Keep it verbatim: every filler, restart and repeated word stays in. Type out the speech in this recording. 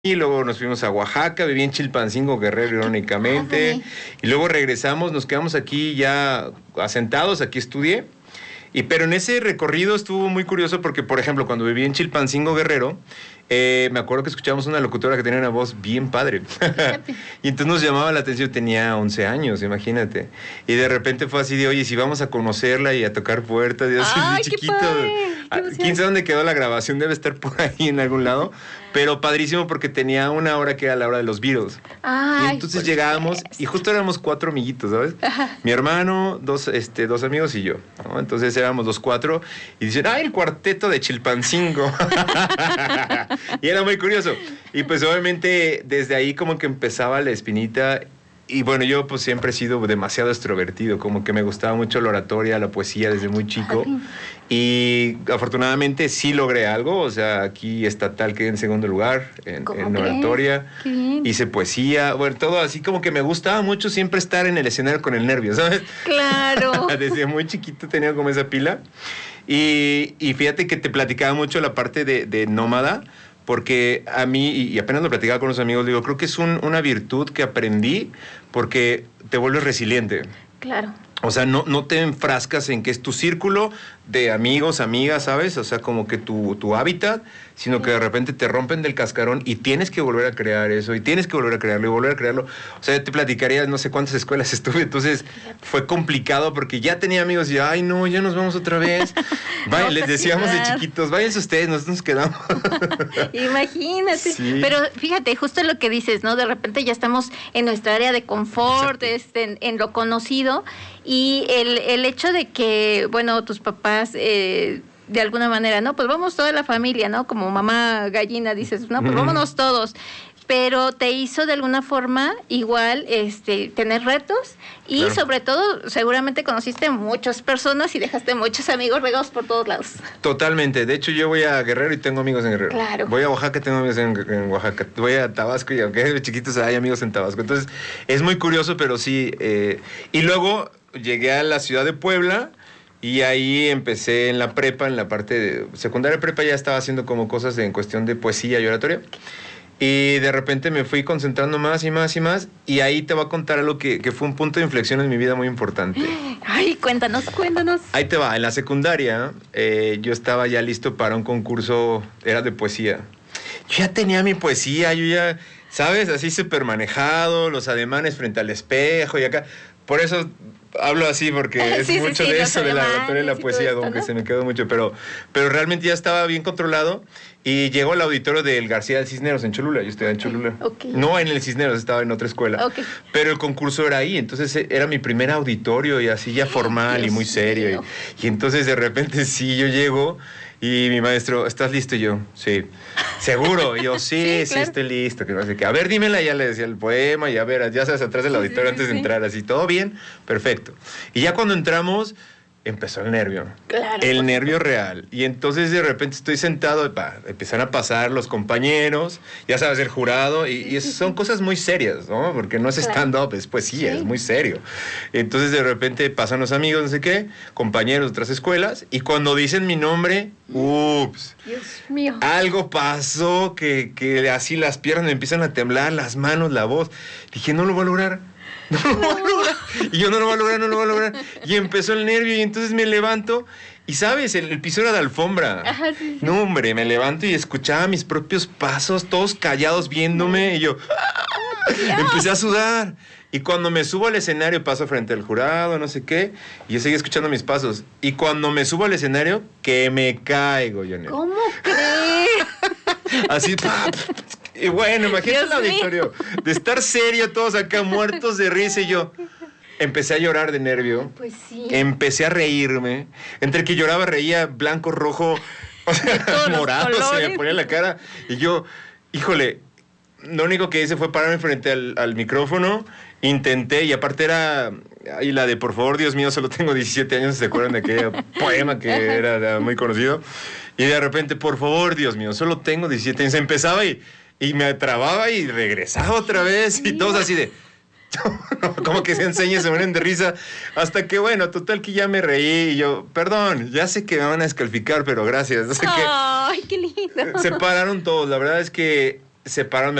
y luego nos fuimos a Oaxaca, viví en Chilpancingo, Guerrero, irónicamente, Ay. y luego regresamos, nos quedamos aquí ya asentados, aquí estudié, y pero en ese recorrido estuvo muy curioso porque, por ejemplo, cuando viví en Chilpancingo, Guerrero, eh, me acuerdo que escuchábamos una locutora que tenía una voz bien padre, y entonces nos llamaba la atención, tenía once años, imagínate, y de repente fue así de, oye, si vamos a conocerla y a tocar puertas, y así, Ay, de qué chiquito. padre, qué Ah, emoción. quién sabe dónde quedó la grabación, debe estar por ahí en algún lado, pero padrísimo porque tenía una hora que era la hora de los Beatles. Ay, Y entonces por llegábamos supuesto. y justo éramos cuatro amiguitos, ¿sabes? Ajá. Mi hermano, dos, este, dos amigos y yo, ¿no? Entonces éramos los cuatro y dicen, ¡ay, el cuarteto de Chilpancingo! Y era muy curioso. Y pues obviamente desde ahí como que empezaba la espinita. Y bueno, yo pues siempre he sido demasiado extrovertido, como que me gustaba mucho la oratoria, la poesía desde muy chico. Y afortunadamente sí logré algo, o sea, aquí estatal quedé en segundo lugar en, ¿Cómo en crees? oratoria. Qué bien. Hice poesía, bueno, todo así como que me gustaba mucho siempre estar en el escenario con el nervio, ¿sabes? Claro. Desde muy chiquito tenía como esa pila. Y, y fíjate que te platicaba mucho la parte de, de nómada, porque a mí, y apenas lo platicaba con los amigos, digo, creo que es un, una virtud que aprendí porque te vuelves resiliente. Claro. O sea, no, no te enfrascas en que es tu círculo de amigos, amigas, ¿sabes? O sea, como que tu, tu hábitat, sino que de repente te rompen del cascarón y tienes que volver a crear eso, y tienes que volver a crearlo, y volver a crearlo. O sea, te platicaría, no sé cuántas escuelas estuve, entonces fue complicado porque ya tenía amigos y, ay, no, ya nos vamos otra vez. Vaya, Vamos les a decíamos de quedar. chiquitos, váyanse ustedes, nosotros nos quedamos. Imagínate. Sí. Pero fíjate, justo lo que dices, ¿no? De repente ya estamos en nuestra área de confort, Exacto. este, en, en lo conocido, y el, el hecho de que, bueno, tus papás, eh, de alguna manera, ¿no? Pues vamos toda la familia, ¿no? Como mamá gallina, dices, no, pues Ujú. vámonos todos. Pero te hizo de alguna forma igual este tener retos y Claro. sobre todo seguramente conociste muchas personas y dejaste muchos amigos regados por todos lados. Totalmente. De hecho, yo voy a Guerrero y tengo amigos en Guerrero. Claro. Voy a Oaxaca y tengo amigos en, en Oaxaca. Voy a Tabasco y aunque de chiquitos hay amigos en Tabasco. Entonces, es muy curioso, pero sí. Eh, y luego llegué a la ciudad de Puebla y ahí empecé en la prepa, en la parte de secundaria prepa, ya estaba haciendo como cosas en cuestión de poesía y oratoria. Y de repente me fui concentrando más y más y más. Y ahí te voy a contar algo que, que fue un punto de inflexión en mi vida muy importante. Ay, cuéntanos, cuéntanos. Ahí te va, en la secundaria eh, yo estaba ya listo para un concurso, era de poesía. Yo ya tenía mi poesía, yo ya, ¿sabes? Así súper manejado, los ademanes frente al espejo y acá. Por eso hablo así, porque es Sí, sí, mucho sí, de los eso, de la ademanes oratoria y la y todo poesía, esto, como que ¿no? se me quedó mucho, pero, pero realmente ya estaba bien controlado. Y llegó al auditorio del García del Cisneros en Cholula, yo estaba en Cholula. ok. No en el Cisneros, estaba en otra escuela. Ok. Pero el concurso era ahí, entonces eh, era mi primer auditorio y así ya formal y Dios muy serio. mío. Y, y entonces de repente sí, yo llego y mi maestro, ¿estás listo? Y yo, sí. ¿Seguro? Y yo, sí, Sí, sí, claro. estoy listo. Que no sé qué. A ver, dímela, ya le decía el poema y a ver, ya sabes, atrás del Sí, auditorio sí, antes de sí. entrar, así, todo bien, perfecto. Y ya cuando entramos, empezó el nervio. Claro, El por nervio real. Y entonces de repente estoy sentado, pa, empiezan a pasar los compañeros, ya sabes, el jurado, y, y eso son cosas muy serias, ¿no? Porque no es Claro. stand-up, es poesía, Sí. es muy serio. Entonces de repente pasan los amigos, no sé qué, compañeros de otras escuelas, y cuando dicen mi nombre, ups, Dios mío. algo pasó que, que así las piernas me empiezan a temblar, las manos, la voz. Dije, no lo voy a lograr. No lo voy a lograr. Y yo no lo voy a lograr, no lo voy a lograr. Y empezó el nervio y entonces me levanto y, ¿sabes? El, el piso era de alfombra. Ajá, sí, sí. No, hombre, me levanto y escuchaba mis propios pasos, todos callados viéndome y yo empecé a sudar. Y cuando me subo al escenario, paso frente al jurado, no sé qué, y yo seguía escuchando mis pasos. Y cuando me subo al escenario, que me caigo, Janet. ¿Cómo crees? Así, pa, y bueno, imagínate el Dios mío. auditorio, de estar serio, todos acá muertos de risa, y yo empecé a llorar de nervio, Pues sí. empecé a reírme, entre que lloraba, reía, blanco, rojo, o sea, todos los morado, se me colores. ponía en la cara, y yo, híjole, lo único que hice fue pararme frente al, al micrófono, intenté, y aparte era, y la de por favor, Dios mío, solo tengo diecisiete años, ¿se acuerdan de aquel poema que era, era muy conocido? Y de repente, por favor, Dios mío, solo tengo diecisiete años, empezaba y, y me trababa y regresaba otra vez, y todos así de... como que se enseña, se mueren de risa, hasta que bueno, total que ya me reí y yo, perdón, ya sé que me van a descalificar, pero gracias, no sé qué. Ay, qué lindo. Se pararon todos, la verdad es que se pararon,